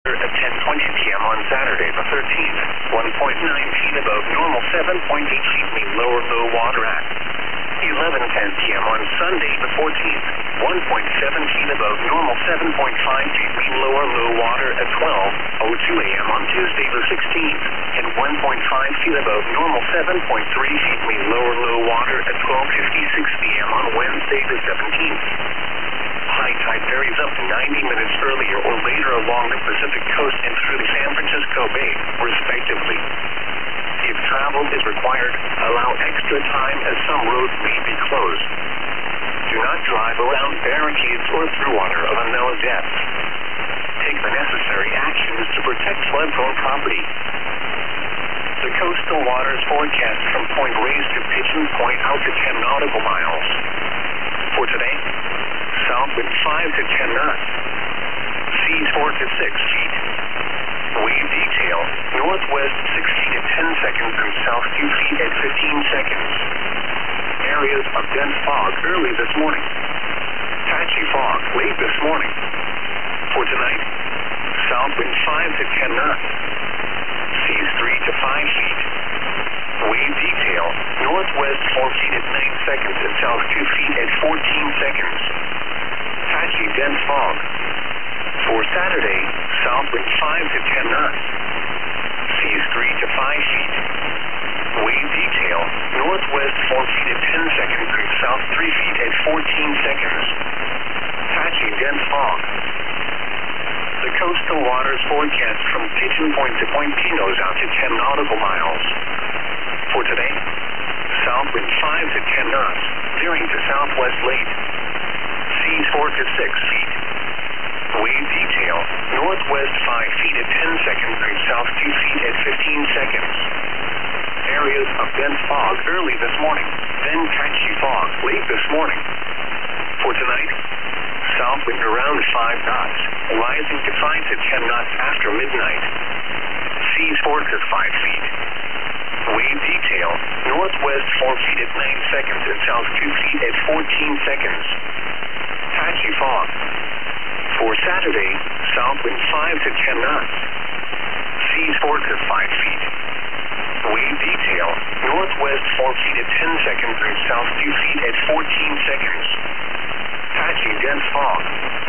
at 10:20 p.m. on Saturday the 13th. 1.9 feet above normal, 7.8 feet mean lower low water at 11:10 p.m. on Sunday the 14th. 1.7 feet above normal, 7.5 feet mean lower low water at 12:02 a.m. on Tuesday the 16th. And 1.5 feet above normal, 7.3 feet mean lower low water at 12:56 p.m. on Wednesday the 17th. High tide varies up to 90 minutes earlier or later along the Pacific coast and through the San Francisco Bay, respectively. If travel is required, allow extra time as some roads may be closed. Do not drive around barricades or through water of unknown depth. Take the necessary actions to protect flood-prone property. The coastal waters forecast from Point Reyes to Pigeon Point out to 10 nautical miles. For today, south wind 5 to 10 knots. Seas 4 to 6 feet. Wave detail, northwest 6 feet at 10 seconds and south 2 feet at 15 seconds. Areas of dense fog early this morning. Patchy fog late this morning. For tonight, south wind 5 to 10 knots. Seas 3 to 5 feet. Wave detail, northwest 4 feet at 9 seconds and south 2 feet at 14 seconds. Patchy dense fog. For Saturday, south wind 5 to 10 knots. Seas 3 to 5 feet. Wave detail, northwest 4 feet at 10 seconds and south 3 feet at 14 seconds. Patchy dense fog. The coastal waters forecast from Pigeon Point to Point Pinos out to 10 nautical miles. For today, south wind 5 to 10 knots, veering to southwest late. Seas 4 to 6 feet. Wave detail, northwest 5 feet at 10 seconds and south 2 feet at 15 seconds. Areas of dense fog early this morning, then patchy fog late this morning. For tonight, south wind around 5 knots, rising to 5 to 10 knots after midnight. Seas 4 to 5 feet. Wave detail, northwest 4 feet at 9 seconds and south 2 feet at 14 seconds. Patchy fog. For Saturday, south wind 5 to 10 knots. Seas 4 to 5 feet. Wave detail, northwest 4 feet at 10 seconds and south 2 feet at 14 seconds. Patchy dense fog.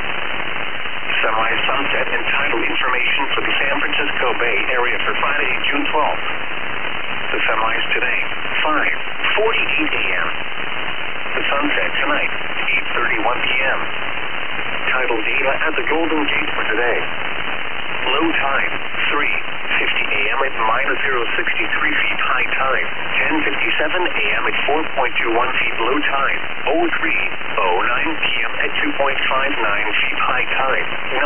Semi-sunset and tidal information for the San Francisco Bay area for Friday, June 12th. The semis today, 5:48 a.m. The sunset tonight, 8:31 p.m. Tidal data at the Golden Gate for today. Low tide, 3:50 a.m. at -063 feet high tide. 10:57 a.m. at 4.21 feet low tide. 03:09 p.m. at 2.59 feet high tide.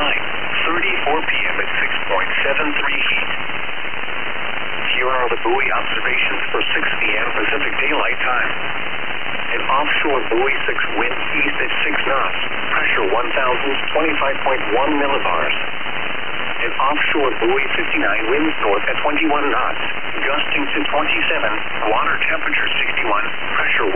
9:34 p.m. at 6.73 feet. Here are the buoy observations for 6 p.m. Pacific Daylight Time. An offshore buoy 6 wind east at 6 knots. Pressure 1,025.1 millibars. An offshore buoy 59 winds north at 21 knots. Gusting to 27. Water temperature 61. Pressure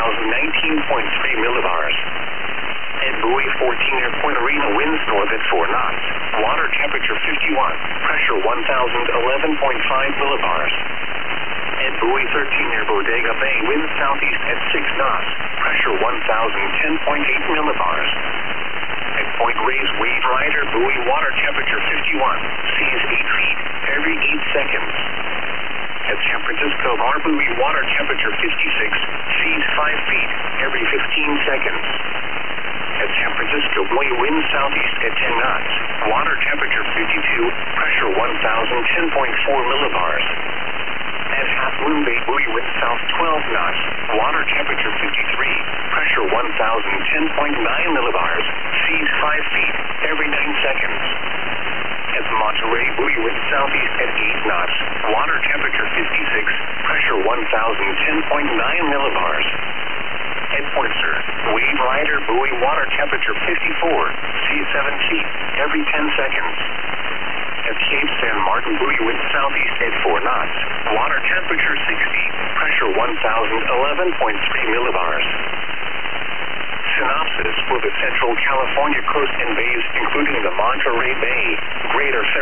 1,019.3 millibars. And buoy 14 near Point Arena winds north at 4 knots. Water temperature 51. Pressure 1,011.5 millibars. And buoy 13 near Bodega Bay winds southeast at 6 knots. Pressure 1,010.8 millibars. At Point Reyes Wave Rider buoy water temperature 51. Seas 8 feet every 8 seconds. At San Francisco Bar buoy water temperature 56. Seas 5 feet every 15 seconds. At San Francisco buoy wind southeast at 10 knots. Water temperature 52. Pressure 1,010.4 millibars. At Half Moon Bay buoy wind south 12 knots. Water temperature 53. Pressure 1,010.9 millibars. Seas 5 feet every 9 seconds. At Monterey buoy wind southeast at 8 knots. Water temperature 56. Pressure 1,010.9 millibars. At Point Sur, Wave Rider buoy water temperature 54. Seas 7 feet every 10 seconds. At Cape San Martin buoy wind southeast at 4 knots. Water temperature 60. Pressure 1,011.3 millibars. Synopsis for the Central California coast and bays, including the Monterey Bay, Greater